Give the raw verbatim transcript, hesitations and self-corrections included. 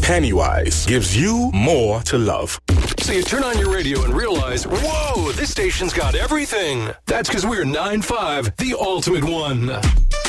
Pennywise gives you more to love. So you turn on your radio and realize, whoa, this station's got everything. That's because we're nine five, the ultimate one.